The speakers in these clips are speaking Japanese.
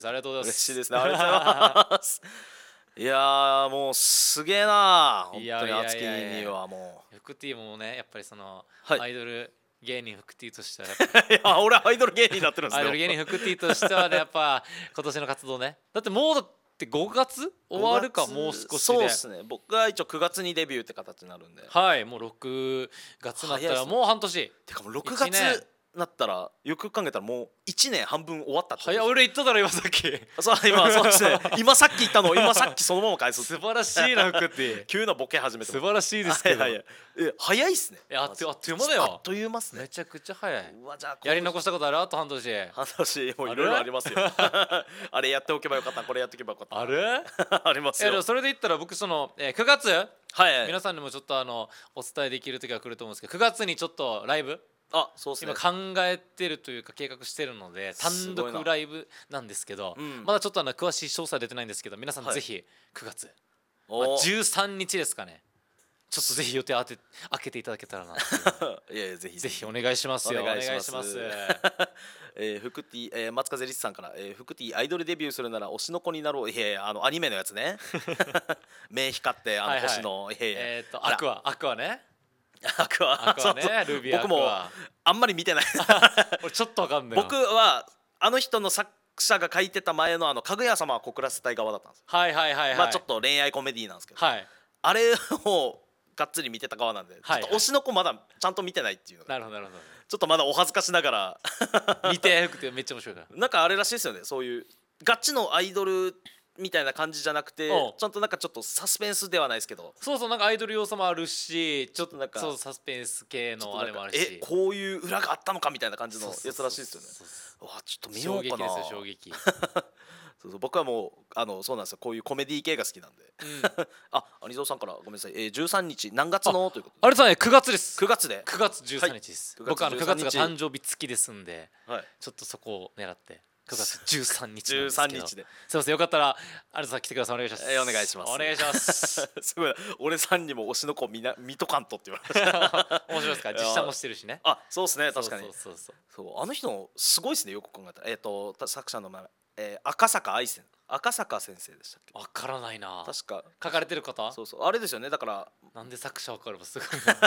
ありがとうございます。 嬉しいですね。ありがとうございます。いやーもうすげえな本当に敦貴にはもうフクティもねやっぱりその、 はいアイドル芸人フクティとしてはやっぱういや俺アイドル芸人になってるんですよ。 アイドル芸人フクティとしてはねやっぱ今年の活動ねだってもうだって5月終わるかもう少しでそうですね。僕が一応9月にデビューって形になるんで。 はいもう6月になったらもう半年てかもう6 一年月なったらよく考えたらもう1年半分終わったってことです早俺言っただろ今さっきそう今そうですね。今さっき言ったのを今さっきそのまま返す。 素晴らしいなフクティ急なボケ始めて素晴らしいですけど、 はいはいはい早いっすね。 あっという間だよあっという間っすね。 めちゃくちゃ早いうわじゃあやり残したことあるあと半年半年もういろいろありますよ。あれやっておけばよかったこれやっておけばよかったあるありますよ。 それで言ったら僕その、9月はい皆さんにもちょっとお伝えできる時が来ると思うんですけど9月にちょっとライブあそうっすね今。考えてるというか計画してるので単すごいな独ライブなんですけど、 うんまだちょっと詳しい詳細出てないんですけど皆さんはいぜひ9月、 おー 13日ですかねちょっとぜひ予定開けていただけたらないやいやぜひぜひお願いしますよお願いしますお願いしフクティ、松風リスさんから、フクティアイドルデビューするなら推しの子になろう。いやいやアニメのやつね。目光ってはいはい星のいやいやアクアねアクアアクアねそうそうルビーア僕もクアあんまり見てない。 俺ちょっとわかんないな僕はあの人の作者が書いてた前のかぐや様は告らせたい側だったんですよ。 はいはいはいはいまあちょっと恋愛コメディなんですけど、 はいあれをがっつり見てた側なんで、 はいちょっと推しの子まだちゃんと見てないっていうのがなるほどなるほちょっとまだお恥ずかしながらど見て服ってめっちゃ面白いからなんかあれらしいですよね。そういうガチのアイドルみたいな感じじゃなくておうちゃんとなんかちょっとサスペンスではないですけどそうそうなんかアイドル要素もあるしちょっとなんかそうサスペンス系のあれもあるしこういう裏があったのかみたいな感じのやつらしいですよね。 そうそううわちょっと見ようかな。 衝撃ですよ衝撃そう僕はもうそうなんですよ。こういうコメディ系が好きなんで、あアニゾーさんからごめんなさい、13日何月のということであれさね9月です 9月で 9月13日です、 はい僕 9 9 月月が誕生日付きですんではいちょっとそこを狙って9月13日なんですけど 13日で、 すいませんよかったらあれさん来てくださいお願いします、 お願いしますお願いしますすごい俺さんにも推しの子見とかんとって言われました面白いですか実写もしてるしねあそうですね確かにそうそうあの人すごいですねよく考えたら作者の名前、赤坂愛先生でしたっけ。 わからないな確か書かれてる方そうあれですよね。だからなんで作者わかればすごい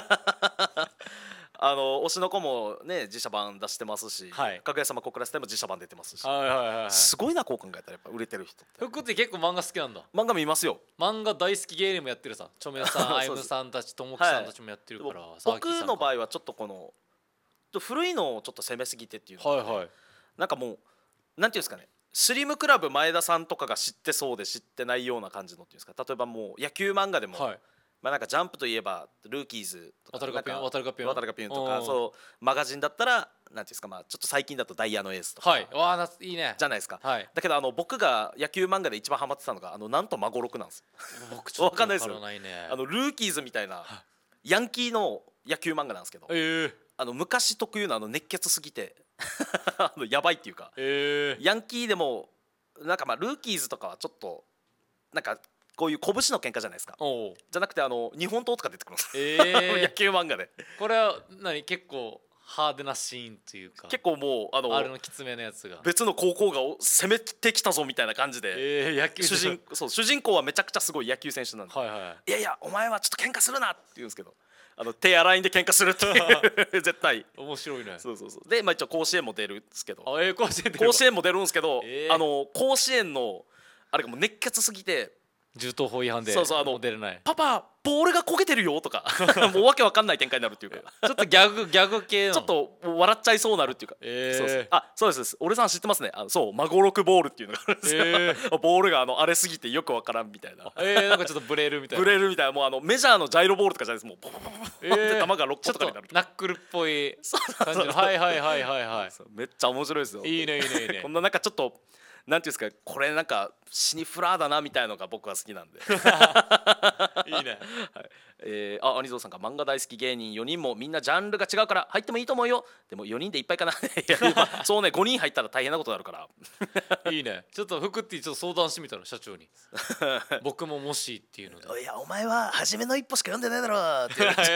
推しの子もね自社版出してますし、 はいかぐや様告らせても自社版出てますし、 はいはいはいはいすごいなこう考えたらやっぱ売れてる人って服って結構漫画好きなんだ漫画見ますよ。 漫画大好き芸人もやってるさチョメさんアイムさんたちともきさんたちもやってるから、 僕の場合合はちょっと古いのをちょっと攻めすぎてっていうのはいはいなんかもうなんていうんですかねスリムクラブ前田さんとかが知ってそうで知ってないような感じのっていうんですか。例えばもう野球漫画でも、 はいまあなんかジャンプといえばルーキーズとか渡るがぴょんなんか渡るがぴょん渡るがぴょんとかうんそうマガジンだったらなんていうんですかまあちょっと最近だとダイヤのエースとか、 はいわあいいねじゃないですか。 はいだけど僕が野球漫画で一番ハマってたのがなんと孫六なんですよ。 僕ちょっとわかんないですよわからないねルーキーズみたいなヤンキーの野球漫画なんですけど、昔特有の熱血すぎてやばいっていうか、ヤンキーでもなんかまあルーキーズとかはちょっとなんかこういう拳の喧嘩じゃないですか。 おうじゃなくて日本刀とか出てくるんです、野球漫画でこれは結構ハードなシーンというか結構もうあれのきつめのやつが別の高校が攻めてきたぞみたいな感じで、 野球主人公はめちゃくちゃすごい野球選手なんで、 はいはいいやいやお前はちょっと喧嘩するなって言うんですけど手洗いんで喧嘩するっていう絶対面白いねそうでまあ一応甲子園も出るんですけど甲子園甲子園も出るんですけど、 え甲子園のあれがもう熱血すぎて銃刀法違反でそうもう出れないパパボールが焦げてるよとかもうわけわかんない展開になるっていうかちょっとギャグ系のちょっと笑っちゃいそうなるっていうか、そうです俺さん知ってますねそう孫六ボールっていうのがあるんですよ、ボールが荒れすぎてよくわからんみたいななんかちょっとブレるみたいなブレるみたいなもうメジャーのジャイロボールとかじゃないですもうボボボボボって球が6個ちょっととかになるナックルっぽい感じのはいはいはいはいはいめっちゃ面白いですよ。 いいねいいねいいねこんななんかちょっとなんていうんですかこれなんかシニフラーだなみたいのが僕は好きなんでいいねアニゾーさんが漫画大好き芸人4人もみんなジャンルが違うから入ってもいいと思うよ。でも4人でいっぱいかな。いやそうね5人入ったら大変なことになるからいいねちょっと服ってちょっと相談してみたら社長に僕ももしっていうのでいやお前は初めの一歩しか読んでないだろって言われて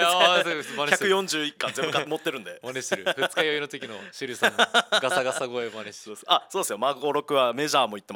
141巻全部持ってるんで真似してる二日酔いの時のシュリさんのガサガサ声真似してそうですよ孫六はメジャーも行って